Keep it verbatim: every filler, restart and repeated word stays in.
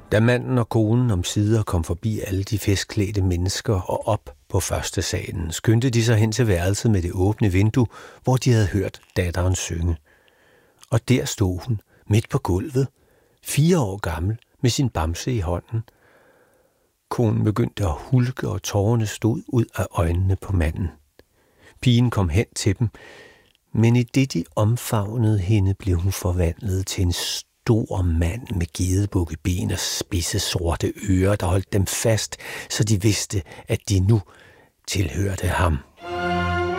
Da manden og konen omsider kom forbi alle de festklædte mennesker og op på første salen, skyndte de sig hen til værelset med det åbne vindue, hvor de havde hørt datteren synge. Og der stod hun, midt på gulvet, fire år gammel, med sin bamse i hånden. Konen begyndte at hulke, og tårerne stod ud af øjnene på manden. Pigen kom hen til dem, men i det de omfavnede hende, blev hun forvandlet til en stor mand med gedebukke ben og spidse sorte ører, der holdt dem fast, så de vidste, at de nu tilhørte ham.